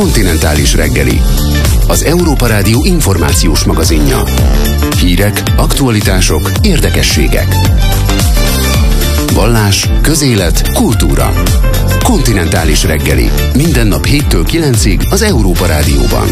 Kontinentális reggeli. Az Európa Rádió információs magazinja. Hírek, aktualitások, érdekességek. Vallás, közélet, kultúra. Kontinentális reggeli. Minden nap 7-től 9-ig az Európa Rádióban.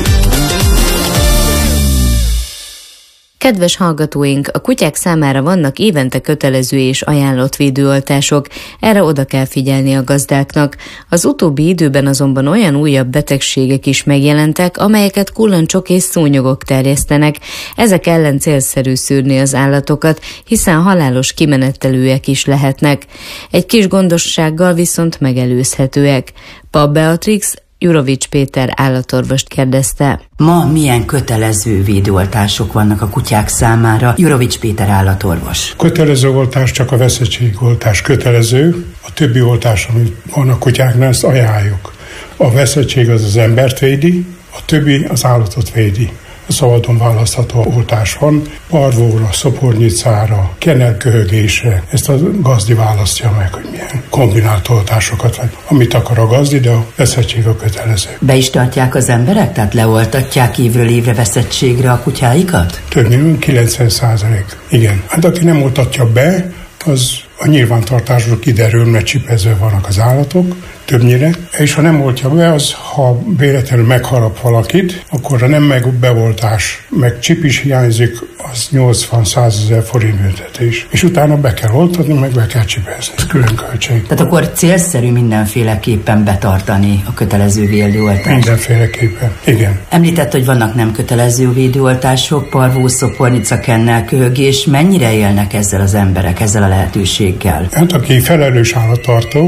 Kedves hallgatóink, a kutyák számára vannak évente kötelező és ajánlott védőoltások, erre oda kell figyelni a gazdáknak. Az utóbbi időben azonban olyan újabb betegségek is megjelentek, amelyeket kullancsok és szúnyogok terjesztenek. Ezek ellen célszerű szűrni az állatokat, hiszen halálos kimenetelőek is lehetnek. Egy kis gondossággal viszont megelőzhetőek. Pap Beatrix Jurovics Péter állatorvost kérdezte. Ma milyen kötelező védőoltások vannak a kutyák számára? Jurovics Péter állatorvos. Kötelező oltás csak a veszettségoltás kötelező. A többi oltás, ami van a kutyáknál, ezt ajánljuk. A veszettség az embert védi, a többi az állatot védi. A szabadon választható oltás van, parvóra, szopornyicára, kenelköhögésre. Ezt a gazdi választja meg, hogy milyen kombinált oltásokat, vagy amit akar a gazdi, de a veszettség a kötelező. Be is tartják az emberek? Tehát leoltatják évről évre veszettségre a kutyáikat? Többnyire 90%. Igen. Hát aki nem oltatja be, az a nyilvántartásról kiderül, mert csipezve vannak az állatok, többnyire, és ha nem oltja be, az, ha véletlenül megharap valakit, akkor a nem beoltás, meg csip is hiányzik, az 80-100 ezer forint büntetés. És utána be kell oltatni, meg be kell csipezni. Ez külön költség. Tehát akkor célszerű mindenféleképpen betartani a kötelező védőoltást? Mindenféleképpen, igen. Említett, hogy vannak nem kötelező védőoltások, parvó, szopornica, kennelköhögés. Mennyire élnek ezzel az emberek, ezzel a lehetőséggel? Hát aki felelős állattartó,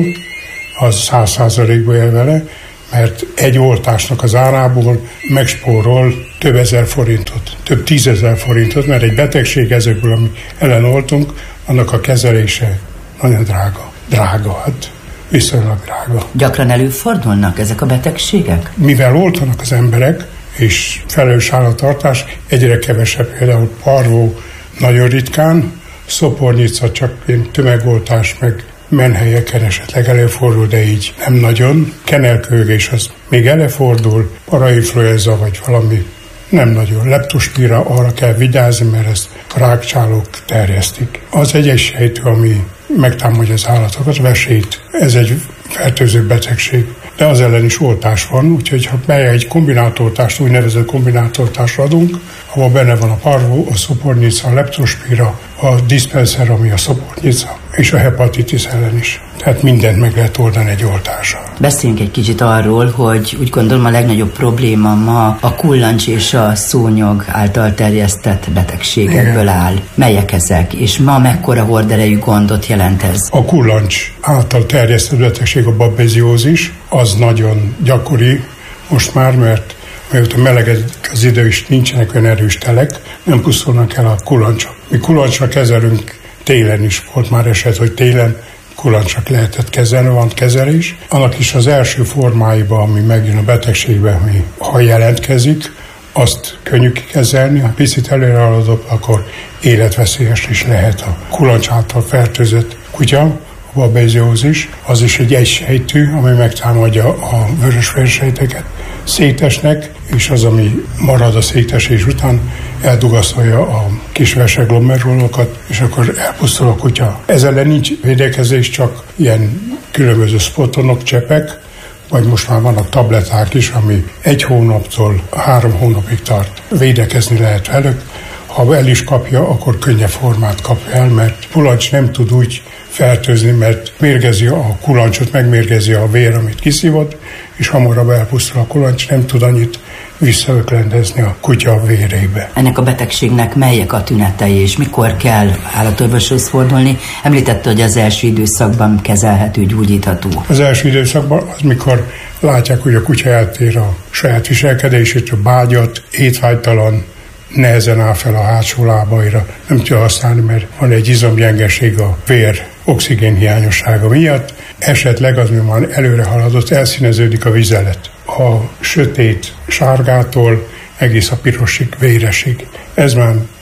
az 100%-ba él vele, mert egy oltásnak az árából megspórol több ezer forintot, több 10 000 forintot, mert egy betegség ezekből, ami ellen oltunk, annak a kezelése nagyon drága. Drága, hát viszonylag drága. Gyakran előfordulnak ezek a betegségek? Mivel oltanak az emberek, és felelős állattartás, egyre kevesebb, például parvó nagyon ritkán, szopornica csak ilyen tömegoltás, meg menhelyeken esetleg előfordul, de így nem nagyon. Kenelköhögés az még előfordul, parainfluenza vagy valami nem nagyon. Leptospira, arra kell vigyázni, mert ezt rákcsálók terjesztik. Az egy sejtő, ami megtámadja az állatokat, vesét. Ez egy fertőző betegség. De az ellen is oltás van, úgyhogy ha egy kombináltoltást, úgynevezett kombináltoltást adunk, ahol benne van a parvó, a szopornica, a leptospira, a dispenser, ami a szopornica, és a hepatitis ellen is. Tehát mindent meg lehet oldani egy oltással. Beszéljünk egy kicsit arról, hogy úgy gondolom a legnagyobb probléma ma a kullancs és a szúnyog által terjesztett betegségekből áll. Melyek ezek? És ma mekkora horderejű gondot jelent ez? A kullancs által terjesztett betegség, a babeziózis, az nagyon gyakori most már, mert mióta melegedik az idő, és nincsenek olyan erős telek, nem pusztulnak el a kullancsok. Mi kullancsra kezelünk, télen is volt már eset, hogy télen kullancsra lehetett kezelni, van kezelés. Annak is az első formáiban, ami megjön a betegségben, ami ha jelentkezik, azt könnyű kezelni. Ha picit előre haladott, akkor életveszélyes is lehet a kullancs által fertőzött kutya. A babeziózis, az is egy egysejtű, ami megtámadja a vörösvérsejteket. Szétesnek, és az, ami marad a szétesés után, eldugaszolja a kis veseglomerulokat, és akkor elpusztul a kutya. Ezzel ellen nincs védekezés, csak ilyen különböző spotonok, csepek, vagy most már vannak tableták is, ami 1 hónaptól 3 hónapig tart. Védekezni lehet velük. Ha el is kapja, akkor könnyebb formát kapja el, mert kullancs nem tud úgy fertőzni, mert mérgezi a kullancsot, megmérgezi a vér, amit kiszívott, és hamarabb elpusztul a kullancs, nem tud annyit visszaöklendezni a kutya vérébe. Ennek a betegségnek melyek a tünetei, és mikor kell állatorvoshoz fordulni? Említette, hogy az első időszakban kezelhető, gyógyítható. Az első időszakban az, mikor látják, hogy a kutya eltér a saját viselkedésétől, bágyat, étvágytalan, nehezen áll fel a hátsó lábaira, nem tudja használni, mert van egy izomgyengeség a vér oxigénhiányossága miatt. Esetleg az, mivel már előre haladott, elszíneződik a vizelet. A sötét sárgától egész a pirosig, véresig. Ez már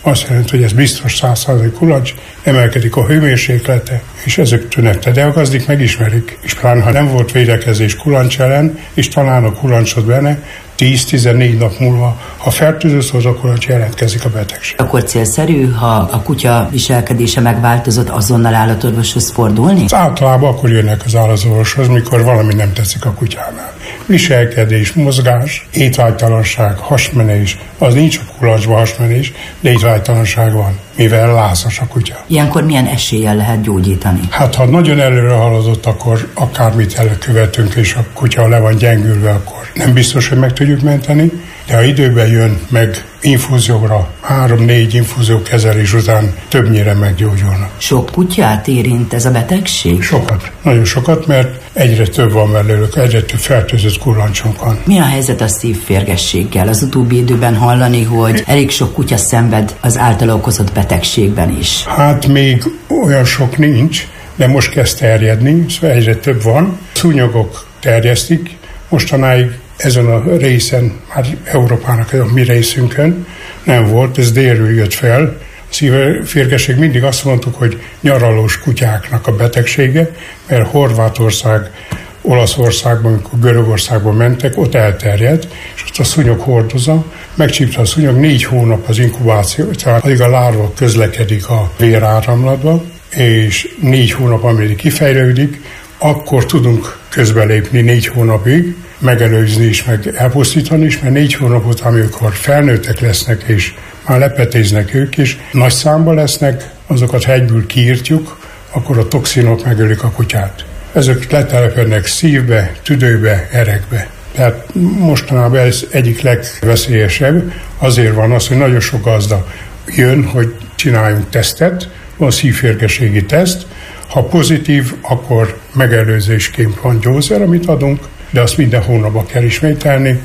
azt jelenti, hogy ez biztos 100% kulancs, emelkedik a hőmérséklete, és ezek tűnete. De a gazdik megismerik, és pláne ha nem volt védekezés kulancs ellen, és talán a kulancsot benne, 10-14 nap múlva, ha fertőzött hoz, akkor jelentkezik a betegség. Akkor célszerű, ha a kutya viselkedése megváltozott, azonnal állatorvoshoz fordulni? Általában akkor jönnek az állatorvoshoz, mikor valami nem tetszik a kutyánál. Viselkedés, mozgás, étvágytalanság, hasmenés, az nincs a kulancsban hasmenés, de étvágytalanság van, mivel lázas a kutya. Ilyenkor milyen eséllyel lehet gyógyítani? Hát ha nagyon előre haladott, akkor akármit előkövetünk, és a kutya le van gyengülve, akkor nem biztos, hogy meg tudjuk menteni, de ha időben jön meg infúzióra, 3-4 infúziókezelés után többnyire meggyógyulnak. Sok kutyát érint ez a betegség? Sokat, nagyon sokat, mert egyre több van belőlük, egyre több fertőzött kullancsunk van. Mi a helyzet a szívférgességgel? Az utóbbi időben hallani, hogy elég sok kutya szenved az általa okozott betegségben is. Hát még olyan sok nincs, de most kezd terjedni, szóval egyre több van. Szúnyogok terjesztik, mostanáig ezen a részen, már Európának a mi részünkön nem volt, ez délről jött fel. A szívférgesség mindig azt mondtuk, hogy nyaralós kutyáknak a betegsége, mert Horvátország, Olaszországban, amikor Görögországban mentek, ott elterjedt, és azt a szúnyog hordozza, megcsípte a szúnyog, 4 hónap az inkubáció, tehát addig a lárva közlekedik a véráramlatba, és 4 hónap, amíg kifejlődik, akkor tudunk közbelépni 4 hónapig, megelőzni is, meg elpusztítani is, mert 4 hónap után, amikor felnőttek lesznek, és már lepetéznek ők is, nagy számban lesznek, azokat hegyből kiírtjuk, akkor a toxinok megölik a kutyát. Ezek letelepednek szívbe, tüdőbe, erekbe. Tehát mostanában ez egyik legveszélyesebb, azért van az, hogy nagyon sok gazda jön, hogy csináljunk tesztet, van szívférgességi teszt, ha pozitív, akkor megelőzésként van gyógyszer, amit adunk, de azt minden hónapban kell ismételni.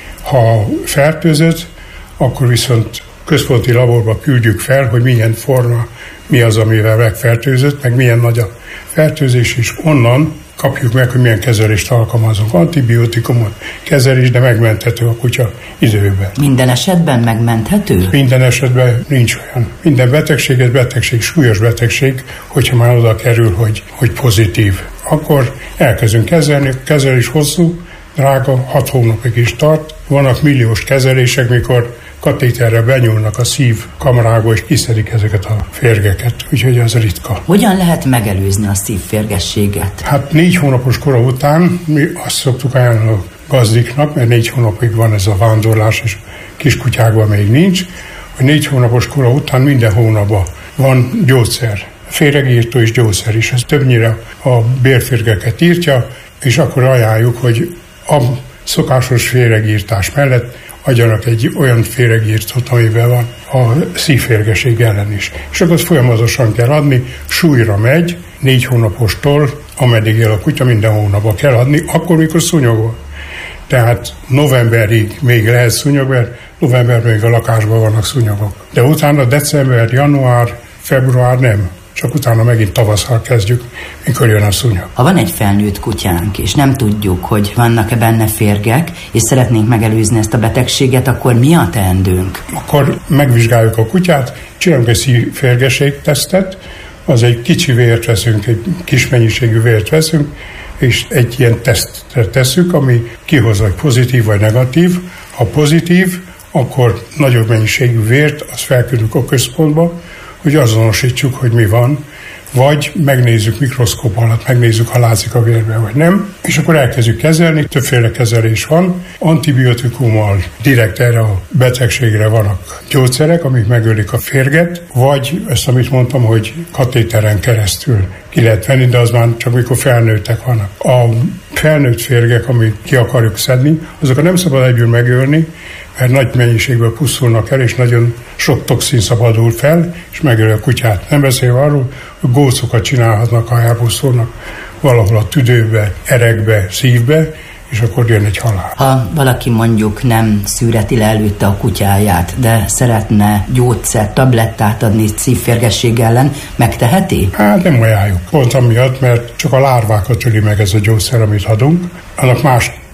Ha fertőzött, akkor viszont központi laborba küldjük fel, hogy milyen forma, mi az, amivel megfertőzött, meg milyen nagy a fertőzés, és onnan kapjuk meg, hogy milyen kezelést alkalmazunk. Antibiotikumot, kezelés, de megmenthető a kutya időben. Minden esetben megmenthető? Minden esetben nincs olyan. Minden betegség, ez betegség, súlyos betegség, hogyha már oda kerül, hogy pozitív. Akkor elkezdünk kezelni, a kezelés hosszú, drága, 6 hónapig is tart. Vannak milliós kezelések, mikor katéterre benyúlnak a szív kamrába, és kiszedik ezeket a férgeket, úgyhogy az ritka. Hogyan lehet megelőzni a szívférgességet? Hát 4 hónapos kora után mi azt szoktuk ajánlani a gazdiknak, mert 4 hónapig van ez a vándorlás, és kiskutyákban még nincs, hogy 4 hónapos kora után minden hónapban van gyógyszer. Féregírtó és gyógyszer is. Ez többnyire a bérférgeket írtja, és akkor ajánljuk, hogy a szokásos féregírtás mellett adjanak egy olyan féregírtót, amivel van a szívférgesség ellen is. És akkor folyamatosan kell adni, súlyra megy, 4 hónapostól, ameddig él a kutya, minden hónapban kell adni, akkor, mikor szúnyogol. Tehát novemberig még lehet szúnyog, mert novemberben még a lakásban vannak szúnyogok. De utána december, január, február nem. Csak utána megint tavasszal kezdjük, mikor jön a szúnyog. Ha van egy felnőtt kutyánk, és nem tudjuk, hogy vannak-e benne férgek, és szeretnénk megelőzni ezt a betegséget, akkor mi a teendőnk? Akkor megvizsgáljuk a kutyát, csinálunk egy szívférgességtesztet, az egy kicsi vért veszünk, egy kis mennyiségű vért veszünk, és egy ilyen tesztre tesszük, ami kihozza, hogy pozitív vagy negatív. Ha pozitív, akkor nagyobb mennyiségű vért, azt felküldjük a központba, hogy azonosítsuk, hogy mi van, vagy megnézzük mikroszkóp alatt, megnézzük, ha látszik a vérben, vagy nem, és akkor elkezdjük kezelni. Többféle kezelés van. Antibiotikummal direkt erre a betegségre vannak gyógyszerek, amik megölik a férget, vagy ezt, amit mondtam, hogy katéteren keresztül ki lehet venni, de az már csak mikor felnőttek vannak. A felnőtt férgek, amit ki akarjuk szedni, azokat nem szabad egyből megölni, mert nagy mennyiségben pusztulnak el, és nagyon sok toxin szabadul fel, és megöli a kutyát. Nem beszélve arról, hogy gócokat csinálhatnak, ha elpusztulnak valahol a tüdőbe, erekbe, szívbe, és akkor jön egy halál. Ha valaki mondjuk nem szűreti le előtte a kutyáját, de szeretne gyógyszert, tablettát adni szívférgesség ellen, megteheti? Hát nem ajánljuk. Pont amiatt, mert csak a lárvákat öli meg ez a gyógyszer, amit adunk. Annak más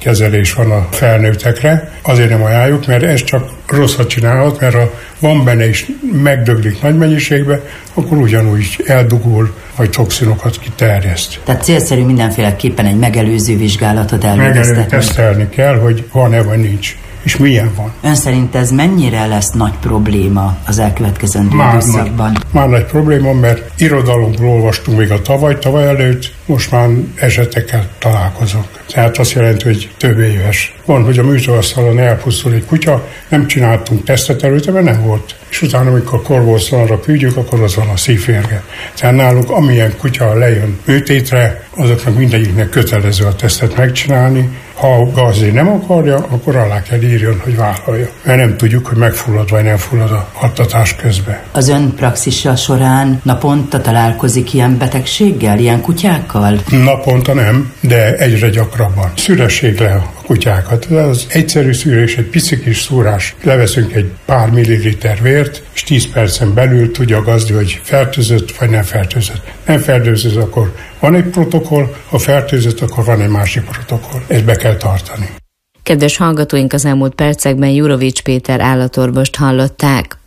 kezelés van a felnőttekre. Azért nem ajánljuk, mert ez csak rosszat csinálhat, mert ha van benne és megdöglik nagy mennyiségbe, akkor ugyanúgy eldugul, vagy toxinokat kiterjeszt. Tehát célszerű mindenféleképpen egy megelőző vizsgálatot elvégeztetni. Tesztelni kell, hogy van-e vagy nincs, és milyen van. Ön szerint ez mennyire lesz nagy probléma az elkövetkezendő időszakban? Már nagy probléma, mert irodalomból olvastunk még a tavaly előtt, most már esetekkel találkozunk. Tehát azt jelenti, hogy több éves. Van, hogy a műtőasztalon elpusztul egy kutya, nem csináltunk tesztet előtte, mert nem volt. És utána, amikor korbolszalonra küldjük, akkor az van a szívférge. Tehát nálunk amilyen kutya lejön műtétre, azoknak mindegyiknek kötelező a tesztet megcsinálni. Ha a gazdi nem akarja, akkor alá kell írjon, hogy vállalja. Mert nem tudjuk, hogy megfullad vagy nem fullad a hattatás közben. Az ön praxisa során naponta találkozik ilyen betegséggel, ilyen kutyákkal? Naponta nem, de egyre gyakrabban. Szüresség le a kutyákat. Az egyszerű szűrés, egy pici kis szúrás. Leveszünk egy pár milliliter vért, és 10 percen belül tudja a gazdi, hogy fertőzött vagy nem fertőzött. Nem fertőzött, akkor van egy protokoll, ha fertőzött, akkor van egy másik protokoll. Ezt be kell tartani. Kedves hallgatóink, az elmúlt percekben Jurovics Péter állatorvost hallották.